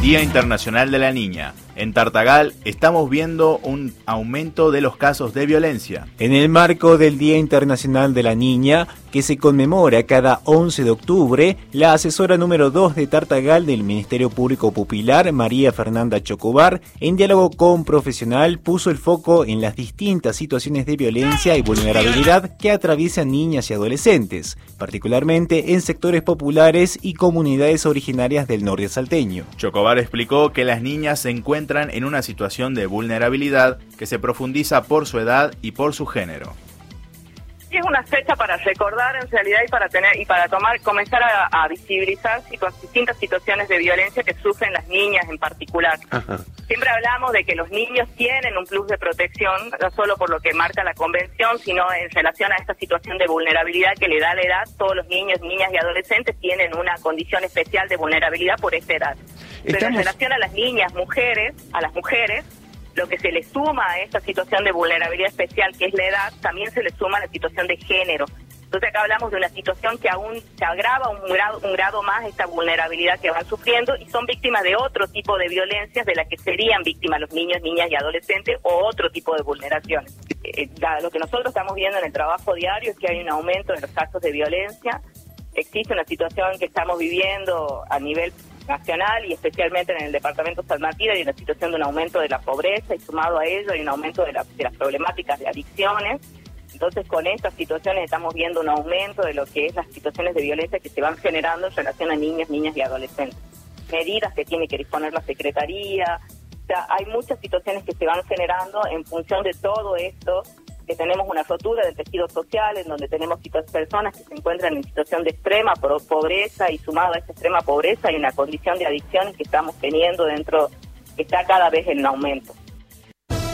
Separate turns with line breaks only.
Día Internacional de la Niña. En Tartagal estamos viendo un aumento de los casos de violencia.
En el marco del Día Internacional de la Niña, que se conmemora cada 11 de octubre, la asesora número 2 de Tartagal del Ministerio Público Popular, María Fernanda Chocobar, en diálogo con Profesional, puso el foco en las distintas situaciones de violencia y vulnerabilidad que atraviesan niñas y adolescentes, particularmente en sectores populares y comunidades originarias del norte salteño.
Chocobar explicó que las niñas se encuentran en una situación de vulnerabilidad que se profundiza por su edad y por su género.
Es una fecha para recordar en realidad y para comenzar a visibilizar distintas situaciones de violencia que sufren las niñas en particular. Ajá. Siempre hablamos de que los niños tienen un plus de protección, no solo por lo que marca la convención, sino en relación a esta situación de vulnerabilidad que le da la edad. Todos los niños, niñas y adolescentes tienen una condición especial de vulnerabilidad por esta edad. Pero en relación a las niñas, a las mujeres, lo que se le suma a esta situación de vulnerabilidad especial, que es la edad, también se le suma la situación de género. Entonces acá hablamos de una situación que aún se agrava un grado más esta vulnerabilidad que van sufriendo y son víctimas de otro tipo de violencias de las que serían víctimas los niños, niñas y adolescentes o otro tipo de vulneraciones. Lo que nosotros estamos viendo en el trabajo diario es que hay un aumento en los casos de violencia. Existe una situación que estamos viviendo a nivel nacional y especialmente en el departamento San Martín hay una situación de un aumento de la pobreza y sumado a ello hay un aumento de las problemáticas de adicciones. Entonces con estas situaciones estamos viendo un aumento de lo que es las situaciones de violencia que se van generando en relación a niñas y adolescentes. Medidas que tiene que disponer la Secretaría, o sea, hay muchas situaciones que se van generando en función de todo esto, que tenemos una rotura del tejido social, en donde tenemos personas que se encuentran en situación de extrema pobreza y sumado a esta extrema pobreza hay una condición de adicciones que estamos teniendo que está cada vez en aumento.